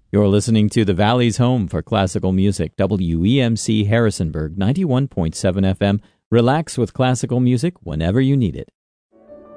You're listening to the Valley's home for classical music, WEMC Harrisonburg 91.7 FM. Relax with classical music whenever you need it.